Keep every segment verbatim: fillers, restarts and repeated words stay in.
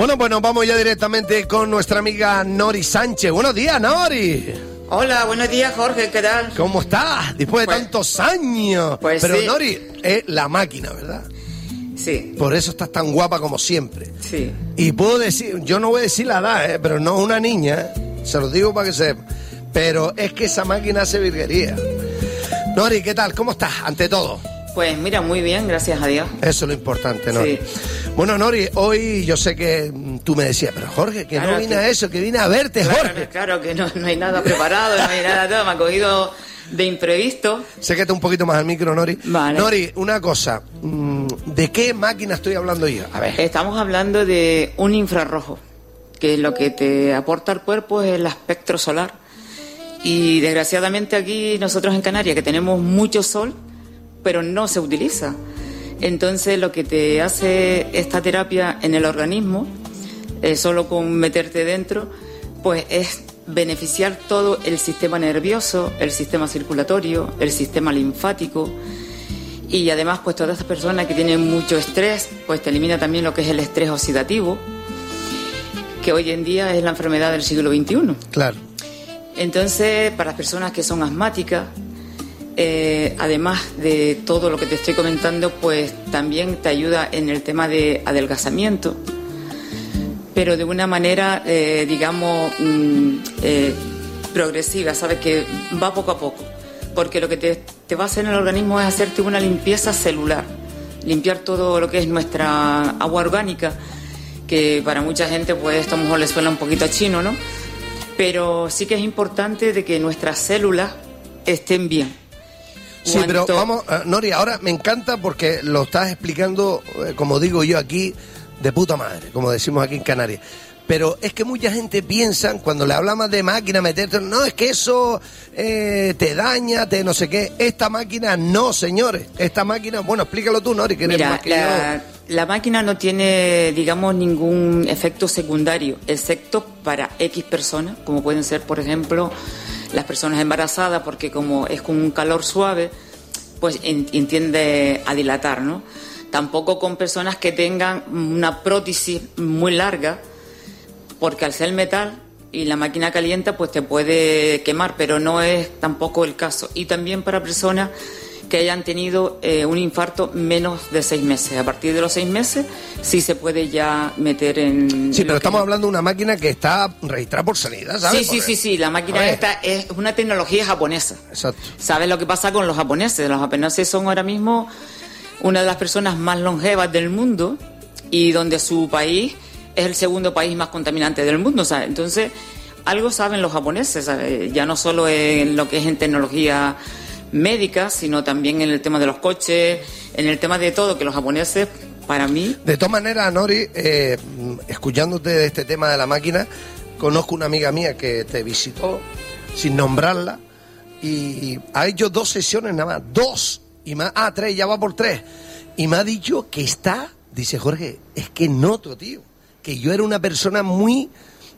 Bueno, pues nos vamos ya directamente con nuestra amiga Nori Sánchez. Buenos días, Nori. Hola, buenos días, Jorge, ¿qué tal? ¿Cómo estás? Después de pues, tantos años. Pues Pero sí. Nori es la máquina, ¿verdad? Sí. Por eso estás tan guapa como siempre. Sí. Y puedo decir, yo no voy a decir la edad, ¿eh? Pero no es una niña, ¿eh? Se lo digo para que sepa. Pero es que esa máquina hace virguería. Nori, ¿qué tal? ¿Cómo estás? Ante todo. Pues mira, muy bien, gracias a Dios. Eso es lo importante, Nori. Sí. Bueno, Nori, hoy yo sé que tú me decías, pero Jorge, que claro, no vine que... a eso, que vine a verte, claro, Jorge. Claro, que no, no hay nada preparado, no hay nada, todo, me ha cogido de imprevisto. Séquete un poquito más al micro, Nori. Vale. Nori, una cosa, ¿de qué máquina estoy hablando yo? A ver. Estamos hablando de un infrarrojo, que es lo que te aporta al cuerpo, es el espectro solar. Y desgraciadamente aquí nosotros en Canarias, que tenemos mucho sol, pero no se utiliza. Entonces lo que te hace esta terapia en el organismo, eh, solo con meterte dentro, pues es beneficiar todo el sistema nervioso, el sistema circulatorio, el sistema linfático, y además pues todas estas personas que tienen mucho estrés, pues te elimina también lo que es el estrés oxidativo, que hoy en día es la enfermedad del siglo veintiuno. Claro. Entonces, para las personas que son asmáticas, Eh, además de todo lo que te estoy comentando, pues también te ayuda en el tema de adelgazamiento, pero de una manera, eh, digamos, mm, eh, progresiva, ¿sabes? Que va poco a poco, porque lo que te, te va a hacer en el organismo es hacerte una limpieza celular, limpiar todo lo que es nuestra agua orgánica, que para mucha gente pues esto a lo mejor le suena un poquito a chino, ¿no? Pero sí que es importante de que nuestras células estén bien. Sí, pero vamos, uh, Nori, ahora me encanta porque lo estás explicando, eh, como digo yo aquí, de puta madre, como decimos aquí en Canarias. Pero es que mucha gente piensa, cuando le hablamos de máquina, meterte, no, es que eso eh, te daña, te no sé qué. Esta máquina no, señores. Esta máquina, bueno, explícalo tú, Nori, que eres Mira, más que la, yo. la máquina no tiene, digamos, ningún efecto secundario, excepto para X personas, como pueden ser, por ejemplo, las personas embarazadas, porque como es con un calor suave, pues tiende a dilatar, ¿no? Tampoco con personas que tengan una prótesis muy larga, porque al ser metal y la máquina calienta, pues te puede quemar, pero no es tampoco el caso. Y también para personas que hayan tenido eh, un infarto menos de seis meses. A partir de los seis meses sí se puede ya meter en... Sí, en pero estamos que... hablando de una máquina que está registrada por sanidad, ¿sabes? Sí, sí, sí, sí, la máquina esta es una tecnología japonesa. Exacto. ¿Sabes lo que pasa con los japoneses? Los japoneses son ahora mismo una de las personas más longevas del mundo y donde su país es el segundo país más contaminante del mundo, ¿sabes? Entonces, algo saben los japoneses, ¿sabes? Ya no solo en lo que es en tecnología médica, sino también en el tema de los coches, en el tema de todo, que los japoneses, para mí... De todas maneras, Nori, eh, escuchándote de este tema de la máquina, conozco una amiga mía que te visitó, sin nombrarla, y ha hecho dos sesiones nada más, dos, y más, ah, tres, ya va por tres, y me ha dicho que está, dice Jorge, es que noto, tío, que yo era una persona muy...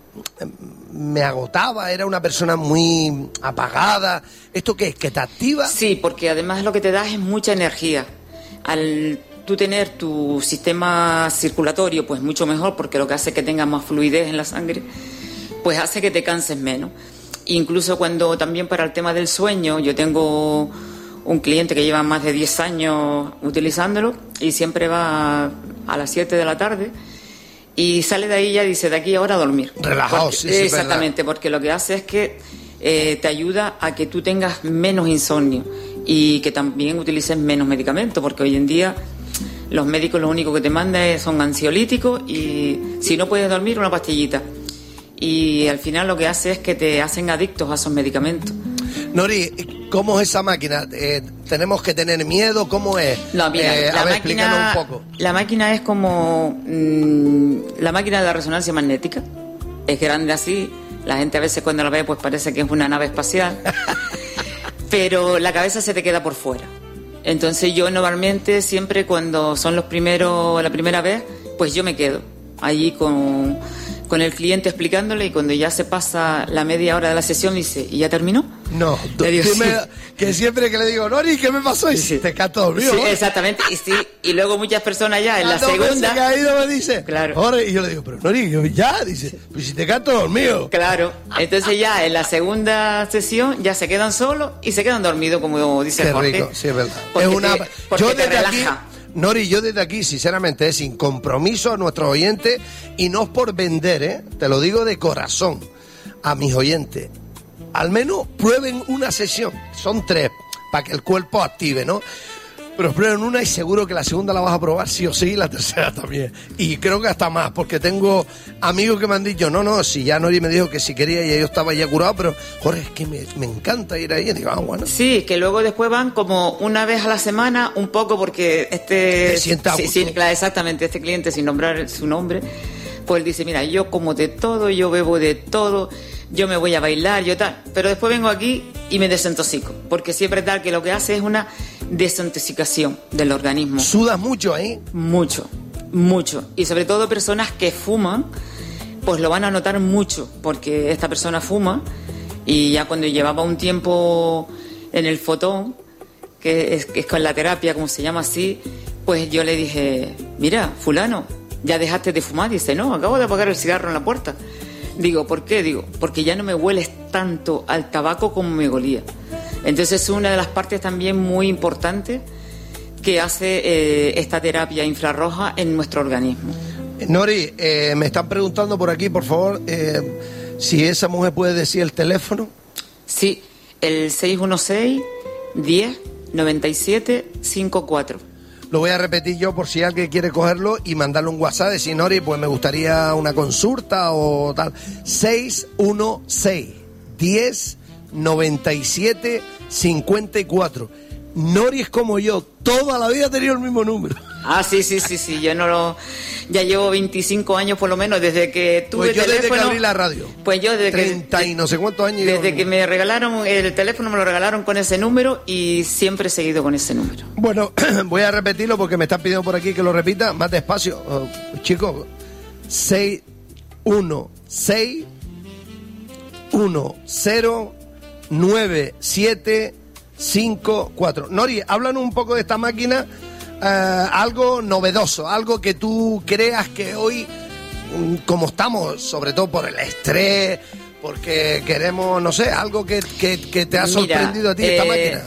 me agotaba, era una persona muy apagada. ¿Esto qué es? ¿Que te activa? Sí, porque además lo que te da es mucha energía. Al tú tener tu sistema circulatorio, pues mucho mejor, porque lo que hace que tengas más fluidez en la sangre, pues hace que te canses menos. Incluso cuando también para el tema del sueño, yo tengo un cliente que lleva más de diez años utilizándolo y siempre va a, a las siete de la tarde y sale de ahí y ya dice, de aquí ahora a dormir. Relajado, porque, sí, sí. Exactamente, porque lo que hace es que eh, te ayuda a que tú tengas menos insomnio y que también utilices menos medicamentos, porque hoy en día los médicos lo único que te mandan son ansiolíticos y si no puedes dormir, una pastillita. Y al final lo que hace es que te hacen adictos a esos medicamentos. Nori, ¿cómo es esa máquina? Eh, ¿Tenemos que tener miedo? ¿Cómo es? No, mira, eh, la a ver, máquina, explícanos un poco. La máquina es como mmm, la máquina de la resonancia magnética. Es grande así. La gente a veces cuando la ve pues parece que es una nave espacial. Pero la cabeza se te queda por fuera. Entonces yo normalmente siempre cuando son los primeros, la primera vez, pues yo me quedo allí con, con el cliente explicándole y cuando ya se pasa la media hora de la sesión dice, ¿y ya terminó? No, Le digo, dime, sí. que siempre que le digo, Nori, ¿qué me pasó? Y Sí. te canto dormido. Sí, ¿no? exactamente, y sí, y luego muchas personas ya en la Las dos veces segunda... que ha ido me dice, Claro. "Ahora", y yo le digo, pero Nori, yo, ya, dice, pues si te canto dormido. Claro, entonces ya en la segunda sesión ya se quedan solos y se quedan dormidos, como dice Qué el Jorge. rico, sí, es verdad. Porque es una, te- porque yo te desde aquí, relaja. Nori, yo desde aquí, sinceramente, es sin compromiso a nuestros oyentes y no es por vender, ¿eh? Te lo digo de corazón a mis oyentes. Al menos prueben una sesión, son tres, para que el cuerpo active, ¿no? Pero prueben una y seguro que la segunda la vas a probar sí o sí y la tercera también. Y creo que hasta más, porque tengo amigos que me han dicho, no, no, si ya Nori me dijo que si quería y yo estaba ya curado, pero Jorge, es que me, me encanta ir ahí. Y digo, ah, bueno. Sí, que luego después van como una vez a la semana, un poco porque este... Te sienta a sí, gusto. sí, claro, exactamente, este cliente, sin nombrar su nombre, pues él dice, mira, yo como de todo, yo bebo de todo, yo me voy a bailar, yo tal, pero después vengo aquí y me desintoxico, porque siempre tal que lo que hace es una desintoxicación del organismo. ¿Sudas mucho ahí? Mucho, mucho. Y sobre todo personas que fuman, pues lo van a notar mucho, porque esta persona fuma y ya cuando llevaba un tiempo en el fotón, que es, que es con la terapia, como se llama así, pues yo le dije, mira, fulano, ¿ya dejaste de fumar? Dice, no, acabo de apagar el cigarro en la puerta. Digo, ¿por qué? Digo, porque ya no me hueles tanto al tabaco como me olía. Entonces es una de las partes también muy importantes que hace eh, esta terapia infrarroja en nuestro organismo. Nori, eh, me están preguntando por aquí, por favor, eh, si esa mujer puede decir el teléfono. Sí, el seis uno seis, diez, noventa y siete, cincuenta y cuatro. Lo voy a repetir yo por si alguien quiere cogerlo y mandarle un WhatsApp, decir, Nori, pues me gustaría una consulta o tal. seis uno seis, diez, noventa y siete, cincuenta y cuatro. Nori es como yo, toda la vida ha tenido el mismo número. Ah, sí, sí, sí, sí, yo no lo... Ya llevo veinticinco años por lo menos desde que tuve Pues yo desde teléfono. que abrí la radio. Pues yo desde treinta que... y no sé cuántos años. Desde yo... que me regalaron el teléfono, me lo regalaron con ese número y siempre he seguido con ese número. Bueno, voy a repetirlo porque me están pidiendo por aquí que lo repita más despacio. Oh, chicos, seis uno seis, uno cero, nueve siete, cinco cuatro. Nori, háblanos un poco de esta máquina, eh, algo novedoso, algo que tú creas que hoy, mm, como estamos, sobre todo por el estrés, porque queremos, no sé, algo que, que, que te ha Mira, sorprendido a ti esta eh, máquina.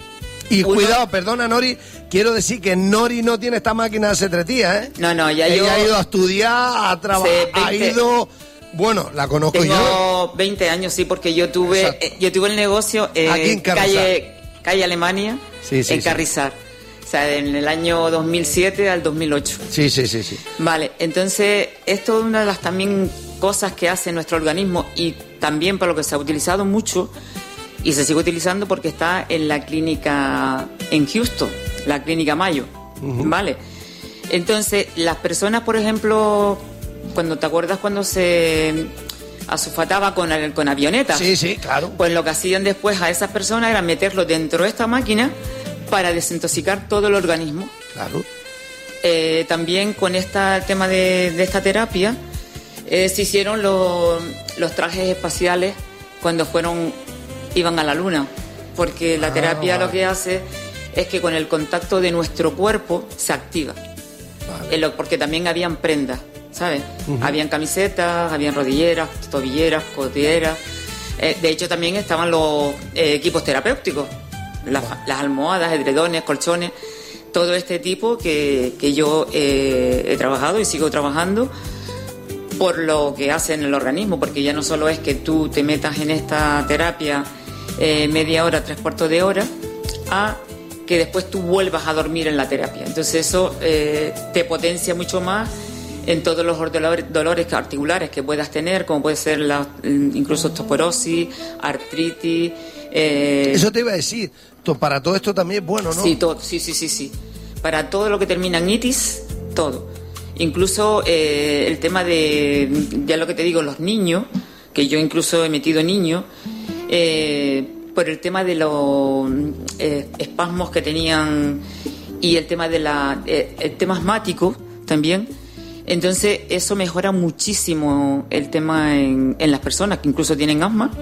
Y uno- cuidado, perdona Nori, quiero decir que Nori no tiene esta máquina hace tres días, ¿eh? No, no, ya Ella yo... ha ido a estudiar, a trabajar, Hace ha veinte ido... Bueno, la conozco yo. Tengo veinte años, sí, porque yo tuve Exacto. eh, yo tuve el negocio eh, Aquí en Carrizal. calle, calle Alemania, Sí, sí, en sí. Carrizal. O sea, en el año dos mil siete al dos mil ocho. Sí, sí, sí, sí. Vale, entonces esto es una de las también cosas que hace nuestro organismo y también para lo que se ha utilizado mucho y se sigue utilizando porque está en la clínica en Houston, la clínica Mayo, Ujú. ¿vale? Entonces, las personas, por ejemplo, cuando te acuerdas cuando se asulfataba con, el- con avionetas, Sí, sí, claro. pues lo que hacían después a esas personas era meterlo dentro de esta máquina para desintoxicar todo el organismo. Claro. Eh, también con esta, el tema de, de esta terapia eh, se hicieron los, los trajes espaciales cuando fueron iban a la luna, porque la Ah, terapia vale. lo que hace es que con el contacto de nuestro cuerpo se activa. Vale. Eh, lo- porque también habían prendas, ¿sabes? Ujú. Habían camisetas, habían rodilleras, tobilleras, cotilleras. Eh, de hecho, también estaban los eh, equipos terapéuticos, las, las almohadas, edredones, colchones, todo este tipo que, que yo eh, he trabajado y sigo trabajando por lo que hace en el organismo, porque ya no solo es que tú te metas en esta terapia eh, media hora, tres cuartos de hora, a que después tú vuelvas a dormir en la terapia. Entonces eso eh, te potencia mucho más en todos los dolores, dolores articulares que puedas tener, como puede ser la, incluso osteoporosis, artritis. Eh, Eso te iba a decir. to- Para todo esto también es bueno, ¿no? Sí, todo, sí, sí, sí, sí. Para todo lo que termina en itis, todo. Incluso eh, el tema de, ya lo que te digo, los niños, que yo incluso he metido niños, eh, por el tema de los eh, espasmos que tenían y el tema de la, eh, el tema asmático también. Entonces eso mejora muchísimo el tema en, en las personas que incluso tienen asma,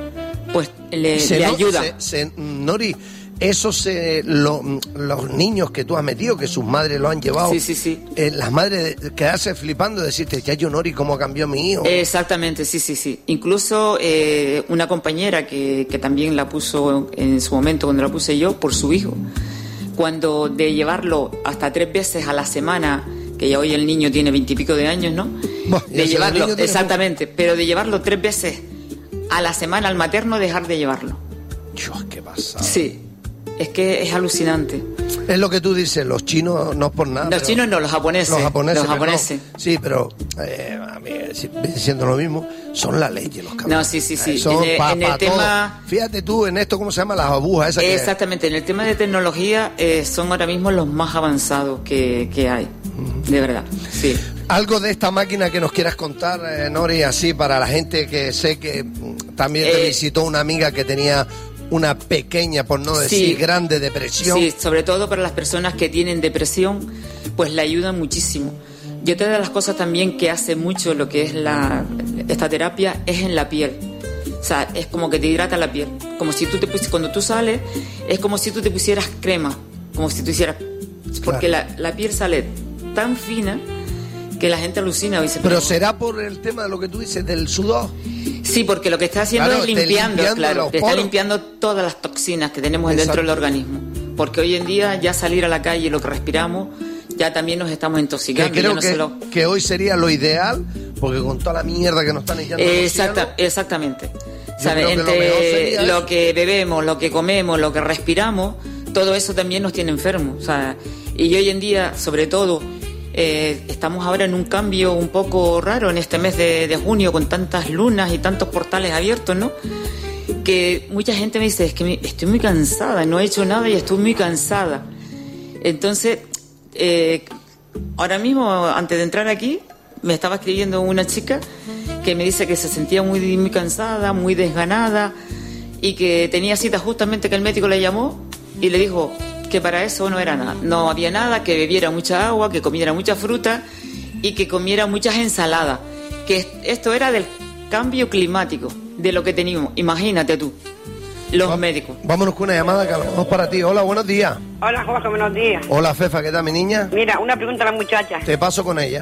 pues le, se le no, ayuda. Se, se, Nori, esos se, lo, los niños que tú has metido, que sus madres lo han llevado, sí, sí, sí. Eh, las madres quedarse flipando, decirte, ya yo Nori, ¿cómo cambió mi hijo? Exactamente, sí, sí, sí. Incluso eh, una compañera que, que también la puso en su momento, cuando la puse yo, por su hijo, cuando de llevarlo hasta tres veces a la semana, que ya hoy el niño tiene veintipico de años, ¿no? Bah, de llevarlo, exactamente, poco. Pero de llevarlo tres veces a la semana al materno, dejar de llevarlo. Dios, qué pasa. Sí. Es que es alucinante. Es lo que tú dices, los chinos no es por nada. Los chinos no, los japoneses. Los japoneses. Los japoneses. Sí, pero eh, a mí, siendo lo mismo, son la ley los cabrones. No, sí, sí, sí. Son en el, pa, en el pa tema... todo. Fíjate tú en esto, ¿cómo se llama? Las agujas esas. Exactamente, que... en el tema de tecnología eh, son ahora mismo los más avanzados que, que hay. Uh-huh. De verdad, sí. Algo de esta máquina que nos quieras contar, eh, Nori, así para la gente que sé que también te eh, visitó una amiga que tenía una pequeña, por no decir sí, grande depresión. Sí, sobre todo para las personas que tienen depresión, pues le ayudan muchísimo. Y otra de las cosas también que hace mucho lo que es la, esta terapia es en la piel. O sea, es como que te hidrata la piel. Como si tú te pus, cuando tú sales, es como si tú te pusieras crema, como si tú hicieras... Porque claro. la, la piel sale tan fina que la gente alucina. Dice, pero, pero será por el tema de lo que tú dices, del sudor. Sí, porque lo que está haciendo claro, es limpiando, limpiando claro, te está limpiando todas las toxinas que tenemos Exacto. dentro del organismo. Porque hoy en día ya salir a la calle, lo que respiramos, ya también nos estamos intoxicando. Que creo no que, lo... que hoy sería lo ideal, porque con toda la mierda que nos están echando Exacta, cielo, exactamente. ¿Sabes? Entre lo, lo que bebemos, lo que comemos, lo que respiramos, todo eso también nos tiene enfermos. O sea, y hoy en día, sobre todo, eh, estamos ahora en un cambio un poco raro en este mes de, de junio, con tantas lunas y tantos portales abiertos, ¿no? Que mucha gente me dice, es que me, estoy muy cansada, no he hecho nada y estoy muy cansada. Entonces, eh, ahora mismo, antes de entrar aquí, me estaba escribiendo una chica que me dice que se sentía muy, muy cansada, muy desganada y que tenía cita justamente que el médico le llamó y le dijo que para eso no era nada, no había nada, que bebiera mucha agua, que comiera mucha fruta y que comiera muchas ensaladas, que esto era del cambio climático, de lo que teníamos, imagínate tú, los Va, médicos. Vámonos con una llamada que vamos para ti. Hola, buenos días. Hola, Jorge, buenos días. Hola, Fefa, ¿qué tal, mi niña? Mira, una pregunta a la muchacha. Te paso con ella.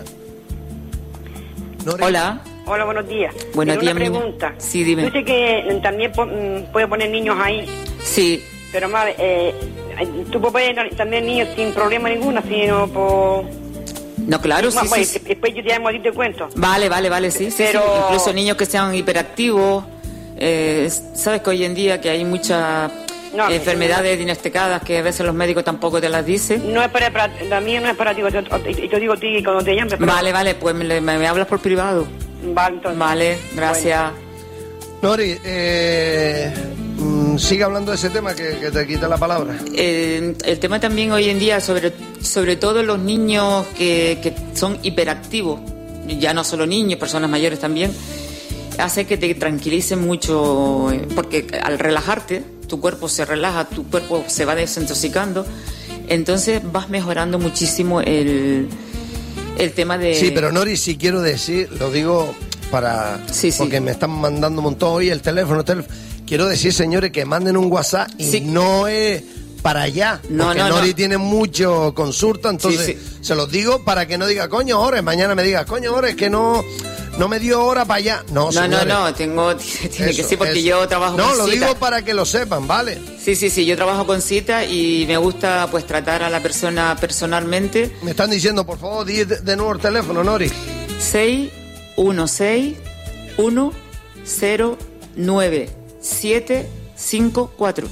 Nori. Hola. Hola, buenos días. Buenos días, una pregunta. Mi... Sí, dime. Yo sé que también puede poner niños ahí. Sí. Pero, madre, eh, tú puedes poner también niños sin problema ninguno, sino por... No, claro, sí, pues, sí. Después yo te llamo y te cuento. Vale, vale, vale, sí, pero... sí, sí. Incluso niños que sean hiperactivos. Eh, Sabes que hoy en día que hay muchas no, enfermedades no. diagnosticadas que a veces los médicos tampoco te las dicen. No es para, para la mía no es para ti, y te digo a ti cuando te llames. Pero... Vale, vale, pues me, me, me hablas por privado. Vale, entonces. Vale, gracias. Bueno. Nori, eh, mm, sigue hablando de ese tema que, que te quita la palabra. Eh, el tema también hoy en día, sobre, sobre todo los niños que, que son hiperactivos, ya no solo niños, personas mayores también, hace que te tranquilicen mucho, porque al relajarte, tu cuerpo se relaja, tu cuerpo se va desintoxicando, entonces vas mejorando muchísimo el, el tema de... Sí, pero Nori, si quiero decir, lo digo para... Sí, sí. Porque me están mandando un montón hoy el teléfono, el teléfono. Quiero decir, señores, que manden un WhatsApp y sí. no es para allá, no, porque no, Nori no. tiene mucho consulta, entonces sí, sí. se los digo para que no diga, coño, Ores, mañana me diga, coño, Ores, que no... No me dio hora para allá. No, no, no, no, tengo, tiene eso, que ser porque eso. Yo trabajo no, con cita. No, lo digo para que lo sepan, ¿vale? Sí, sí, sí, yo trabajo con cita y me gusta pues tratar a la persona personalmente. Me están diciendo, por favor, di de, de nuevo el teléfono, Nori. seis uno seis uno cero nueve siete cinco cuatro.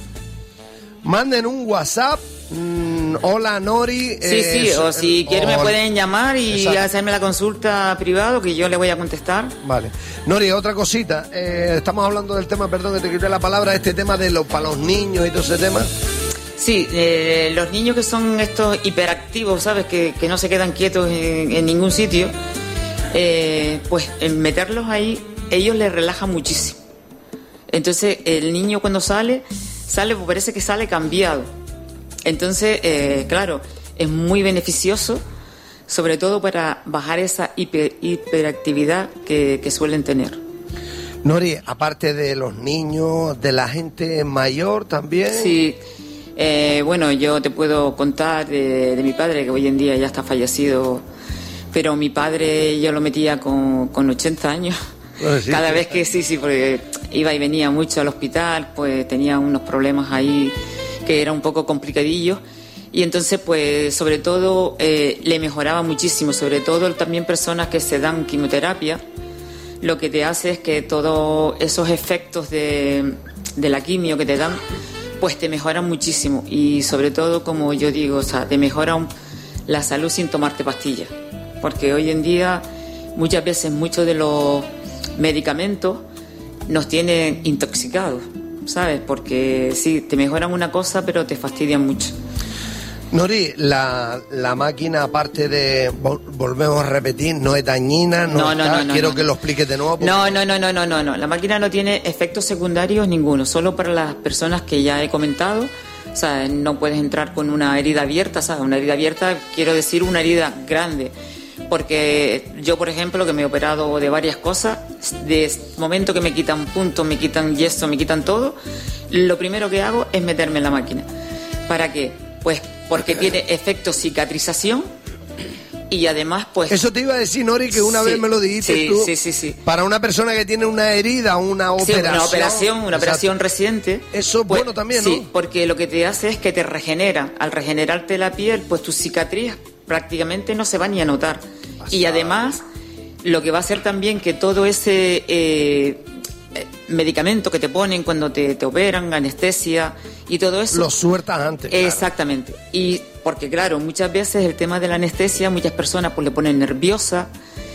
Manden un WhatsApp. Mm, hola, Nori. Sí, eh, sí, o si eh, quieren me pueden llamar y exacto. hacerme la consulta privado que yo le voy a contestar. Vale. Nori, otra cosita. Eh, estamos hablando del tema, perdón que te quité la palabra, este tema de los para los niños y todo ese tema. Sí, eh, los niños que son estos hiperactivos, ¿sabes? Que, que no se quedan quietos en, en ningún sitio, eh, pues en meterlos ahí, ellos les relaja muchísimo. Entonces, el niño cuando sale, sale, pues parece que sale cambiado. Entonces, eh, claro, es muy beneficioso, sobre todo para bajar esa hiper, hiperactividad que, que suelen tener. Nori, aparte de los niños, de la gente mayor también. Sí, eh, bueno, yo te puedo contar de, de mi padre, que hoy en día ya está fallecido, pero mi padre yo lo metía con, con ochenta años. Bueno, sí, cada sí, vez que sí, sí, porque iba y venía mucho al hospital, pues tenía unos problemas ahí que eran un poco complicadillos. Y entonces, pues, sobre todo, eh, le mejoraba muchísimo, sobre todo también personas que se dan quimioterapia. Lo que te hace es que todos esos efectos de, de la quimio que te dan, pues te mejoran muchísimo. Y sobre todo, como yo digo, o sea, te mejoran la salud sin tomarte pastillas. Porque hoy en día, muchas veces, muchos de los medicamentos nos tienen intoxicados, ¿sabes? Porque sí, te mejoran una cosa, pero te fastidian mucho. Nori, la, la máquina, aparte de, vol, volvemos a repetir, no es dañina, no, no, está, no, no quiero no, que no. lo expliques de nuevo. Porque... No, no, no, no, no, no, no, la máquina no tiene efectos secundarios ninguno, solo para las personas que ya he comentado. O sea, no puedes entrar con una herida abierta, ¿sabes? Una herida abierta, quiero decir una herida grande, porque yo, por ejemplo, que me he operado de varias cosas, de momento que me quitan puntos, me quitan yeso, me quitan todo, lo primero que hago es meterme en la máquina. ¿Para qué? Pues porque tiene efecto cicatrización y además, pues... Eso te iba a decir, Nori, que una sí, vez me lo dijiste sí, tú. Sí, sí, sí. Para una persona que tiene una herida, una operación... Sí, una operación, una operación exacto. reciente. Eso es pues, bueno también, ¿no? Sí, porque lo que te hace es que te regenera. Al regenerarte la piel, pues tu cicatriz prácticamente no se va ni a notar. Pasada. Y además, lo que va a hacer también que todo ese... Eh, medicamento que te ponen cuando te, te operan, anestesia y todo eso. Lo sueltas antes. Exactamente. Claro. Y porque, claro, muchas veces el tema de la anestesia, muchas personas pues le ponen nerviosa.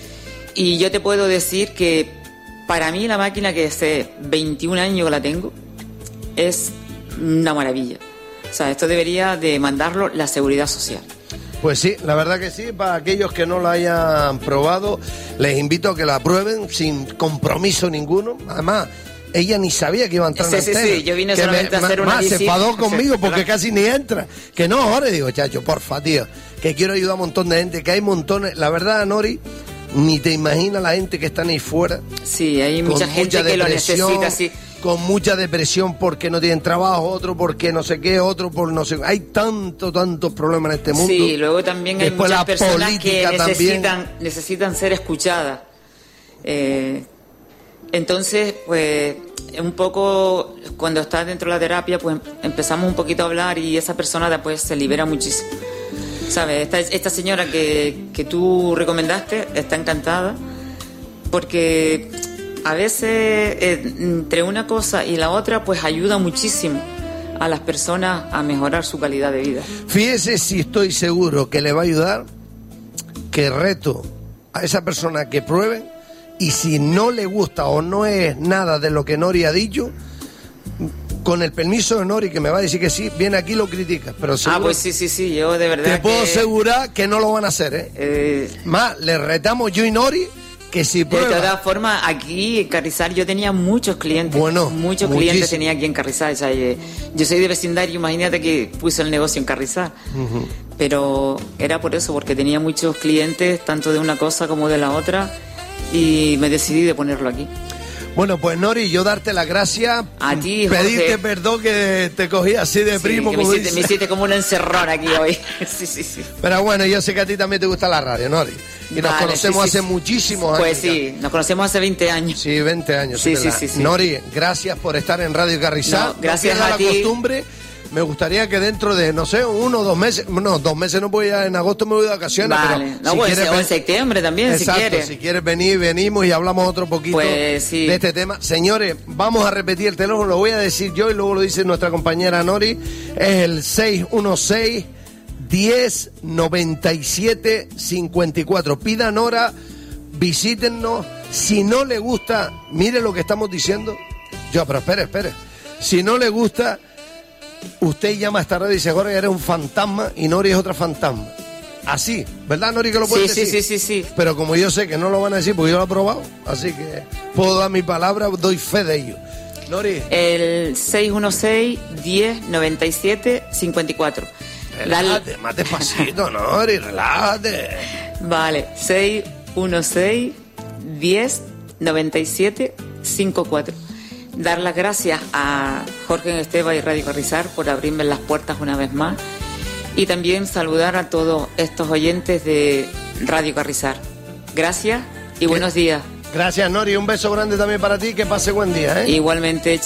Y yo te puedo decir que para mí la máquina, que hace veintiún años que la tengo, es una maravilla. O sea, esto debería de mandarlo la Seguridad Social. Pues sí, la verdad que sí. Para aquellos que no la hayan probado, les invito a que la prueben sin compromiso ninguno. Además, ella ni sabía que iba a entrar sí, en sí, antena. Sí, yo vine que solamente me, a hacer más, una visita. Se enfadó conmigo porque claro. casi ni entra. Que no, ahora digo, chacho, porfa, tío, que quiero ayudar a un montón de gente, que hay montones. La verdad, Nori, ni te imaginas la gente que está ahí fuera. Sí, hay mucha gente mucha que lo necesita, sí. Con mucha depresión porque no tienen trabajo, otro porque no sé qué, otro por no sé. Hay tanto, tantos problemas en este mundo. Sí, luego también hay Después muchas personas que necesitan, también. necesitan ser escuchadas. Eh, entonces, pues, un poco, cuando estás dentro de la terapia, pues empezamos un poquito a hablar y esa persona después se libera muchísimo. ¿Sabes? Esta, esta señora que, que tú recomendaste está encantada porque... A veces, eh, entre una cosa y la otra, pues ayuda muchísimo a las personas a mejorar su calidad de vida. Fíjese si estoy seguro que le va a ayudar, que reto a esa persona que pruebe, y si no le gusta o no es nada de lo que Nori ha dicho, con el permiso de Nori, que me va a decir que sí, viene aquí y lo critica. Pero seguro, ah, pues sí, sí, sí, yo de verdad te puedo que... asegurar que no lo van a hacer, ¿eh? eh... Más, le retamos yo y Nori que si prueba. De todas formas, aquí en Carrizal yo tenía muchos clientes. Bueno, muchos muchísimo. clientes tenía aquí en Carrizal. O sea, yo soy de vecindario, imagínate que puse el negocio en Carrizal. Uh-huh. Pero era por eso, porque tenía muchos clientes, tanto de una cosa como de la otra, y me decidí de ponerlo aquí. Bueno, pues Nori, yo darte las gracias. A ti, Jorge. Pedirte perdón que te cogí así de sí, primo. Que como me, hiciste, dice. me hiciste como una encerrona aquí hoy. sí, sí, sí. Pero bueno, yo sé que a ti también te gusta la radio, Nori. Y nos vale, conocemos sí, sí, hace sí. muchísimos pues años. Pues sí, ya. Nos conocemos hace veinte años. Sí, veinte años. Sí, sí, sí, sí. Nori, gracias por estar en Radio Carrizal. No, gracias no a la ti. costumbre. Me gustaría que dentro de, no sé, uno o dos meses, no, dos meses no voy a, en agosto me voy de vacaciones, vale. pero no, si pues, quieres o en septiembre también, exacto, si quieres. si quieres venir, venimos y hablamos otro poquito pues, sí. de este tema. Señores, vamos a repetir el teléfono, lo voy a decir yo y luego lo dice nuestra compañera Nori, es el seis uno seis, diez, noventa y siete, cincuenta y cuatro. Pidan hora, visítennos, si no le gusta, mire lo que estamos diciendo. Yo, pero espere, espere, si no le gusta... Usted llama a esta radio y dice, Jorge, eres un fantasma y Nori es otra fantasma. Así, ¿verdad, Nori, que lo puedes sí, decir? Sí, sí, sí, sí. Pero como yo sé que no lo van a decir porque yo lo he probado, así que puedo dar mi palabra, doy fe de ello. Nori. El seis uno seis, diez, noventa y siete, cincuenta y cuatro. Relájate, más despacito, Nori, relájate. Vale, seis uno seis, diez, noventa y siete, cinco cuatro. Dar las gracias a Jorge Esteva y Radio Carrizar por abrirme las puertas una vez más y también saludar a todos estos oyentes de Radio Carrizar. Gracias y buenos días. Gracias, Nori, un beso grande también para ti, que pase buen día, ¿eh? Igualmente.